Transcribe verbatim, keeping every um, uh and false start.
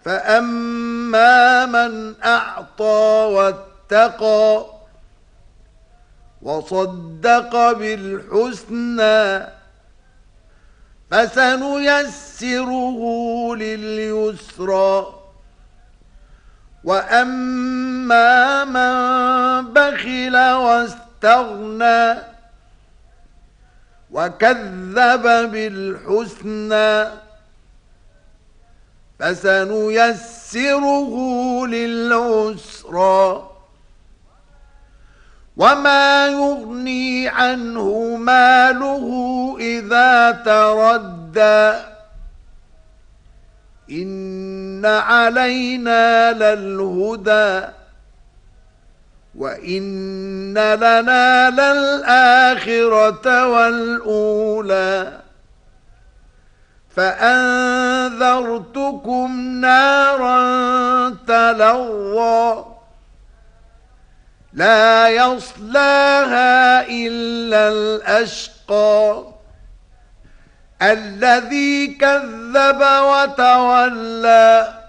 فأما من أعطى واتقى وصدق بالحسنى فسنيسره لليسرى وأما من بخل واستغنى وكذب بالحسنى فسنيسره للعسرى وما يغني عنه ماله إذا تردى إن علينا للهدى وإن لنا للآخرة والأولى فأنذرتكم نارا تلظى لا يصلاها إلا الأشقى الذي كذب وتولى